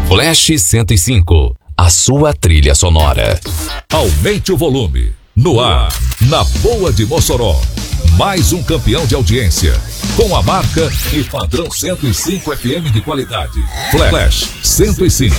Flash 105, a sua trilha sonora. Aumente o volume. No ar, na Boa de Mossoró. Mais um campeão de audiência. Com a marca e padrão 105 FM de qualidade. Flash 105.